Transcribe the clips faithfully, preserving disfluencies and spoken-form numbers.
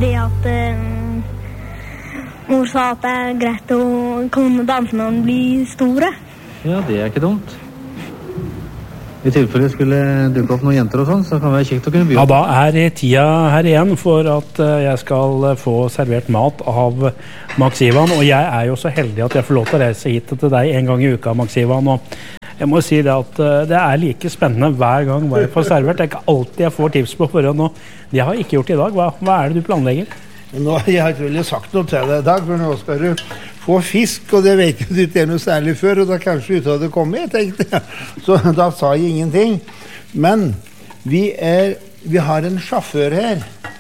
fordi at uh, mor sa at det er greit å kunne danse når den blir store. Ja, det er ikke dumt. I tilfelle skulle dukke opp noen jenter og sånn, så kan det være kjekt å kunne begynne. Ja, da er tida her igjen for at jeg skal få servert mat av Max Ivan, og jeg er jo så heldig at jeg får lov til å reise hit til deg en gang i uka, Max Ivan, og jeg må si det at det er like spennende hver gang hva jeg får servert. Det er ikke alltid jeg får tips på forhånd, og det har jeg ikke gjort i dag. Hva, hva er det du planlegger? Nå, jeg har ikke vel sagt noe til deg i dag, for nå skal du få fisk, og det vet du ikke er noe særlig før, og da kanskje ut av det kommer, tenkte jeg. Så da sa jeg ingenting. Men vi, er, vi har en sjåfør her,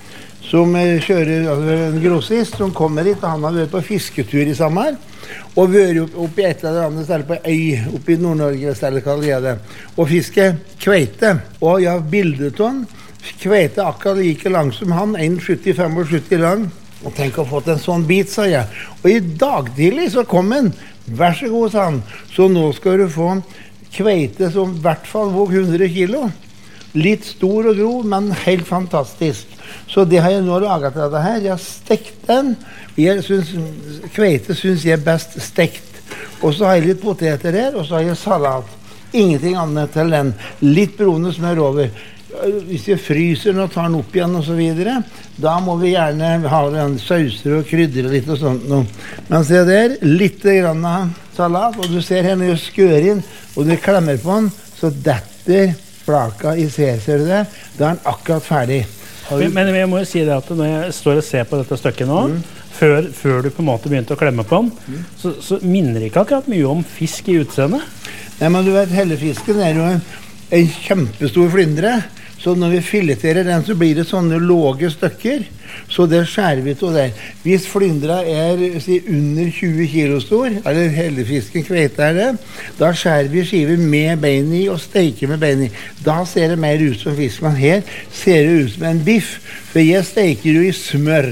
som kjører, altså en grossist, som kommer hit, og han har vært på fisketur i sommer, og vært oppe i et eller annet sted på øy, oppe i Nord-Norge, stedet kaller jeg det, og fiske kveite. Og jeg har bildet av han, kveite akkurat like lang som han, en komma sytti femogsytti lang, og tenk å ha fått en sånn bit, sa jeg. Og i dag tidlig så kom han. Vær så god, sa han. Så nå skal du få kveite som i hvert fall våg hundre kilo. Litt stor og grov, men helt fantastisk. Så det har jeg nå laget til dette her. Jeg har stekt den. Jeg synes, kveite synes jeg er best stekt. Og så har jeg litt poteter her, og så har jeg salat. Ingenting annet til den. Litt brune smør over. Hvis jeg fryser og tar den opp igjen og så videre, da må vi gjerne ha den sauser og krydder litt og sånt nå. Men se der, litt grann salat, og du ser her når jeg skør inn, og du klemmer på den, så detter flaka i ser, ser du det? Da er den akkurat ferdig. Men, men jeg må jo si det at når jeg står og ser på dette stykket nå, mm. før, før du på en måte begynte å klemme på den, mm. så, så minner det ikke akkurat mye om fisk i utseendet. Nei, men du vet, hellefisken er jo en, en kjempestor flyndre, så når vi fileterer den, så blir det sånne låge stykker, så det skjærer vi til der. Hvis flyndra er si, under tjue kilo stor, eller hellefisken kveite er det, da skjærer vi skiver med bein i og steker med bein i. Da ser det mer ut som fisk, men her ser det ut som en biff, for jeg steker jo i smør,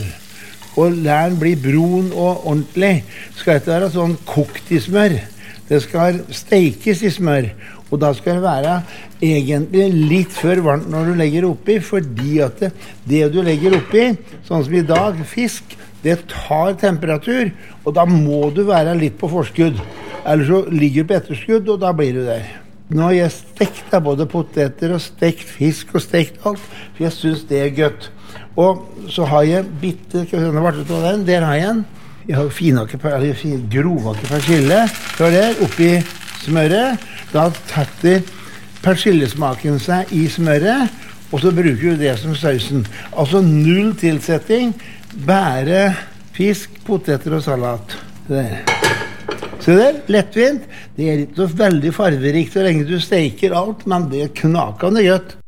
og lar den bli brun og ordentlig. Det skal ikke være sånn kokt i smør, det skal stekes i smør, og da skal det være egentlig litt før varmt når du legger oppi, fordi at det, det du legger oppi, sånn som i dag, fisk, det tar temperatur, og da må du være litt på forskudd. Eller så ligger du på etterskudd, og da blir du der. Nå har jeg stekt både poteter og stekt fisk og stekt alt, for jeg synes det er gøtt. Og så har jeg bitte, denne vartet av den, der har jeg en. Jeg har finake, eller fin, grovake persille, så der, oppi smøret, da tetter persillesmaken seg i smøret, og så bruker du det som sausen. Altså null tilsetting, bare fisk, poteter og salat. Der. Så det er lettvint. Det er ikke så veldig farverikt så lenge du steker alt, men det er knakende godt.